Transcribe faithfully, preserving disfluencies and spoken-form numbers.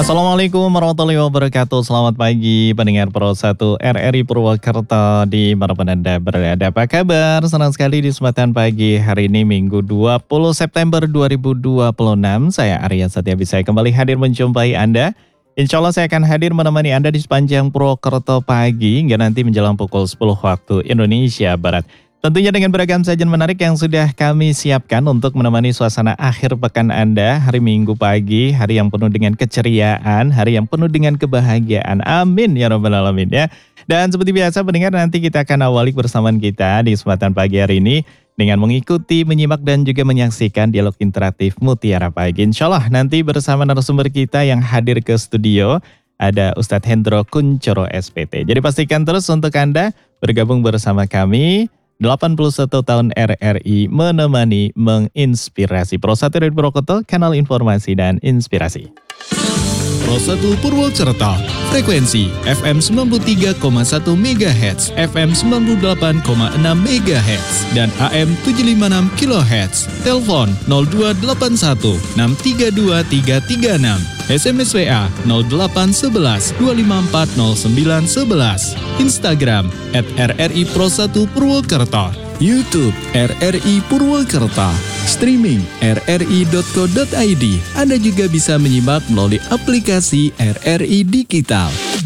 Assalamualaikum warahmatullahi wabarakatuh. Selamat pagi pendengar Pro satu R R I Purwokerto di manapun Anda berada. Apa kabar? Senang sekali di kesempatan pagi hari ini Minggu dua puluh September dua ribu dua puluh enam. Saya Arya Setiabisaya kembali hadir menjumpai Anda. Insya Allah saya akan hadir menemani Anda di sepanjang Purwokerto pagi hingga nanti menjelang pukul sepuluh waktu Indonesia Barat. Tentunya dengan beragam sajian menarik yang sudah kami siapkan untuk menemani suasana akhir pekan Anda hari Minggu pagi, hari yang penuh dengan keceriaan, hari yang penuh dengan kebahagiaan. Amin ya rabbal alamin ya. Dan seperti biasa pendengar, nanti kita akan awali bersamaan kita di kesempatan pagi hari ini dengan mengikuti, menyimak dan juga menyaksikan dialog interaktif Mutiara Pagi. Insya Allah nanti bersama narasumber kita yang hadir ke studio ada Ustadz Hendro Kuncoro S P T. Jadi pastikan terus untuk Anda bergabung bersama kami. delapan puluh satu tahun R R I menemani, menginspirasi. Pro satu dari Purwokerto, kanal informasi dan inspirasi. Pro satu Purwokerto, frekuensi F M sembilan puluh tiga koma satu megahertz, F M sembilan puluh delapan koma enam megahertz, dan A M tujuh ratus lima puluh enam kilohertz. Telepon nol dua delapan satu enam tiga dua tiga tiga enam. S M S W A nol delapan satu satu dua lima empat nol sembilan satu satu. Instagram at R R I Pro satu Purwokerto. YouTube R R I Purwokerto. Streaming r r i dot co dot i d. Anda juga bisa menyimak melalui aplikasi R R I Digital.